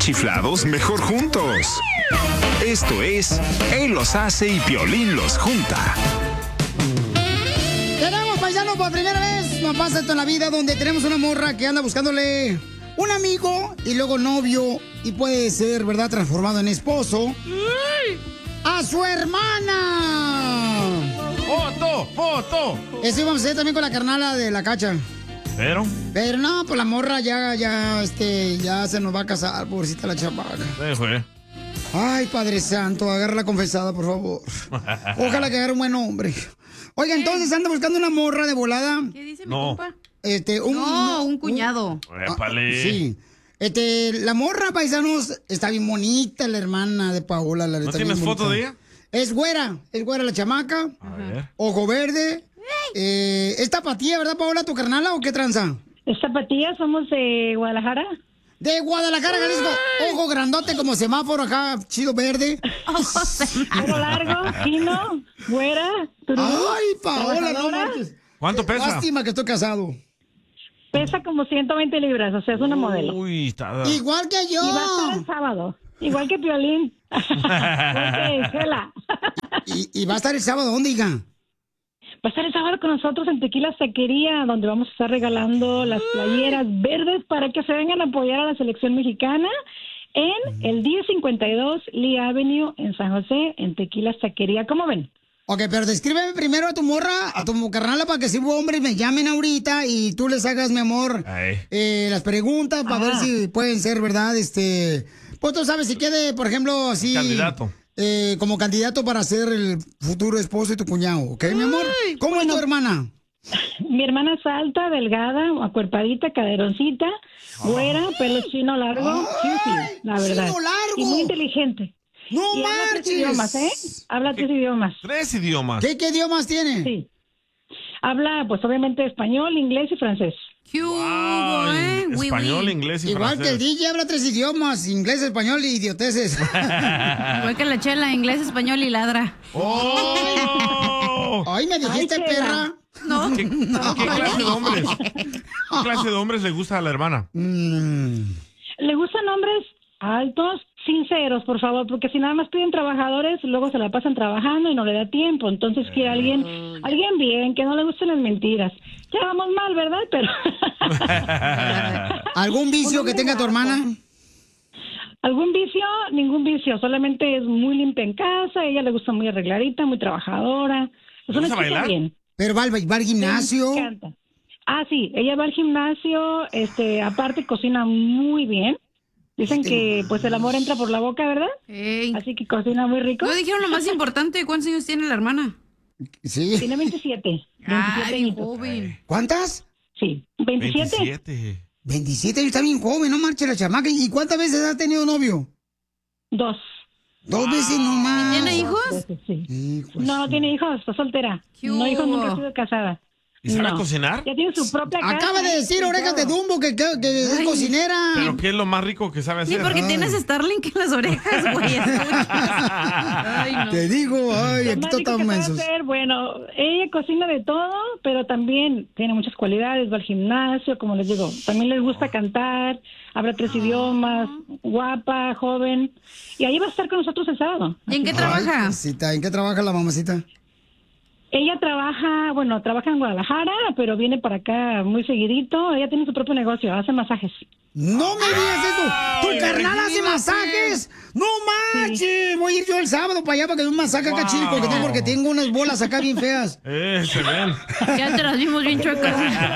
chiflados, mejor juntos. Esto es Él los hace y Piolín los junta. Tenemos, paisanos, por primera vez nos pasa esto en la vida, donde tenemos una morra que anda buscándole un amigo y luego novio, y puede ser, ¿verdad?, transformado en esposo. ¡A su hermana! ¡Foto! Eso íbamos a hacer también con la carnala de la Cacha. Pero no, pues la morra ya se nos va a casar, pobrecita la chamaca. Sí, fue. Ay, Padre Santo, agarra la confesada, por favor. Ojalá que agarre un buen hombre. Oiga, entonces anda buscando una morra de volada. ¿Qué dice mi compa? Un cuñado. Épale. Sí. La morra, paisanos, está bien bonita, la hermana de Paola. ¿No tienes foto de ella? Es güera la chamaca. A ver. Ojo verde. ¿Es tapatía, verdad, Paola, tu carnala, o qué tranza? Es tapatía, somos de Guadalajara. De Guadalajara, Jalisco. Ojo grandote como semáforo acá, chido verde. Pelo largo, fino, güera. Ay, Paola, no marches. ¿Cuánto pesa? Lástima que estoy casado. Pesa como 120 libras, o sea, es una modelo. Uy, está... Igual que yo. Y va a estar el sábado. Igual que Piolín. Igual que Chela. ¿Y va a estar el sábado dónde, hija? Va a estar el sábado con nosotros en Tequila Taquería, donde vamos a estar regalando las playeras verdes para que se vengan a apoyar a la selección mexicana en el 1052 Lee Avenue en San José, en Tequila Taquería. ¿Cómo ven? Ok, pero descríbeme primero a tu morra, a tu carnala, para que si hubo hombres me llamen ahorita y tú les hagas, mi amor, las preguntas para ver si pueden ser, ¿verdad? Pues tú sabes, si quede, por ejemplo, así... Candidato. Como candidato para ser el futuro esposo de tu cuñado, ¿ok, mi amor? ¿Cómo es tu hermana? Mi hermana es alta, delgada, acuerpadita, caderoncita, güera, pelo chino largo, sí, la verdad. ¡Chino largo! Y muy inteligente. ¡No y marches! habla 3 idiomas, ¿eh? Habla 3 idiomas. 3 idiomas. ¿Qué idiomas tiene? Sí. Habla, pues, obviamente, español, inglés y francés. Wow, español, inglés y Igual francés. que el DJ habla 3 idiomas, inglés, español y idioteces. Igual que la Chela, inglés, español y ladra. ¡Oh! Ay, me dijiste, Ay, perra. No. ¿Qué clase de hombres? ¿Qué clase de hombres le gusta a la hermana? Le gustan hombres altos, sinceros, por favor, porque si nada más piden trabajadores, luego se la pasan trabajando y no le da tiempo. Entonces quiere alguien bien, que no le gusten las mentiras. Ya vamos mal, ¿verdad? Pero ¿algún vicio que tenga tu hermana? ¿Algún vicio? Ningún vicio, solamente es muy limpia en casa, a ella le gusta muy arregladita, muy trabajadora. Es una chica bailar? bien. ¿Pero va al gimnasio? Me encanta. Ah, sí, ella va al gimnasio, aparte cocina muy bien. Dicen que pues el amor entra por la boca, ¿verdad? Ey. Así que cocina muy rico. No dijeron lo más importante, ¿cuántos años tiene la hermana? Sí. Tiene 27. Ay, joven. ¿Cuántas? Sí, 27. 27 años, está bien joven, no marche la chamaca. ¿Y cuántas veces has tenido novio? 2. 2 veces nomás. ¿Tiene hijos? Sí. Hijos. No tiene hijos, está soltera. ¿Qué No hijos, hubo? nunca ha sido casada. ¿Y sabe No. cocinar? Ya tiene su propia casa. Acaba de decir Orejas de Dumbo que es cocinera. ¿Pero qué es lo más rico que sabe Sí, hacer? porque tienes Starlink en las orejas, güey. Ay, no. Te digo, ay, Lo aquí más rico están que sabe mensos. hacer, bueno, ella cocina de todo, pero también tiene muchas cualidades, va al gimnasio, como les digo, también les gusta cantar, habla 3 idiomas, guapa, joven, y ahí va a estar con nosotros el sábado. ¿Y en qué Ay, trabaja? cosita, ¿en qué trabaja la mamacita? Ella trabaja en Guadalajara, pero viene para acá muy seguidito, ella tiene su propio negocio, hace masajes. ¡No me digas eso! ¿Tu carnal hace masajes? ¡No manches! Voy a ir yo el sábado para allá para que me un masaje acá chico que tengo, porque tengo unas bolas acá bien feas. Se ven. Ya te las vimos bien chuecas.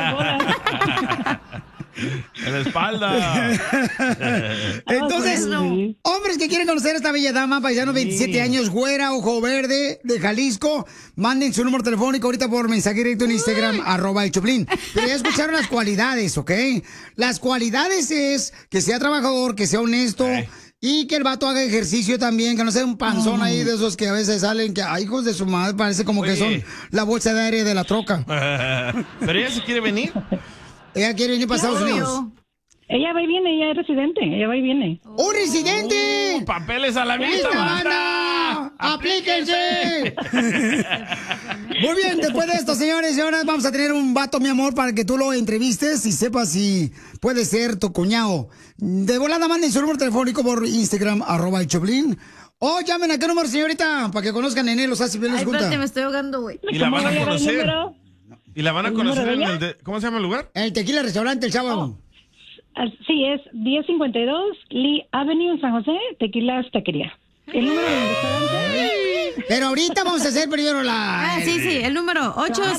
En la espalda. Entonces, hombres que quieren conocer a esta bella dama, paisano, 27 años, güera, ojo verde, de Jalisco, manden su número telefónico ahorita por mensaje directo en Instagram, @el Choplin. Pero ya escucharon las cualidades, ¿ok? Las cualidades es que sea trabajador, que sea honesto. Y que el vato haga ejercicio también, que no sea un panzón ahí de esos que a veces salen, que, ay, hijos de su madre, parece como que son la bolsa de aire de la troca. ¿Pero ella se quiere venir? Ella quiere venir para Estados Unidos. Ella va y viene, ella es residente, ella va y viene. ¡Oh, residente! ¡Papeles a la vista, ¡Esta banda! banda! ¡Aplíquense! Muy bien, después de esto, señores, y ahora vamos a tener un vato, mi amor, para que tú lo entrevistes y sepas si puede ser tu cuñado. De volada, manden su número telefónico por Instagram, @el Choplin. O llamen a qué número, señorita, para que conozcan en él los hace bien. Ay, espérate, me estoy ahogando, güey. Y la van a conocer. Y la van a conocer en el... ¿Cómo se llama el lugar? El Tequila Restaurante el sábado. Sí, es 1052 Lee Avenue en San José, Tequilas Taquería. El número del restaurante. Pero ahorita vamos a hacer primero la... Sí, el número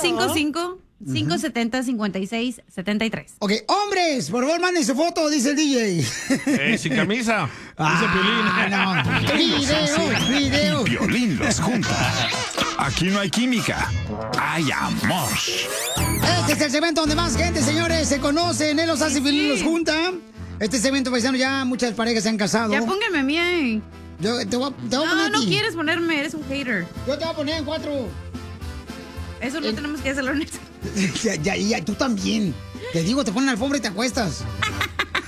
855-570-5673. Ok, hombres, por favor, manden su foto, dice el DJ. Sin camisa. Dice Piolín. Video. Y Piolín los junta. Aquí no hay química, hay amor. Este es el segmento donde más gente, señores, se conocen. Él los hace, Piolín los junta. Este segmento, paisano, ya muchas parejas se han casado. Ya pónganme a mí ahí. Yo te voy a poner a No ti. quieres ponerme, eres un hater. Yo te voy a poner en 4. Eso no tenemos que hacerlo en eso. Ya, tú también. Te digo, te ponen alfombra y te acuestas.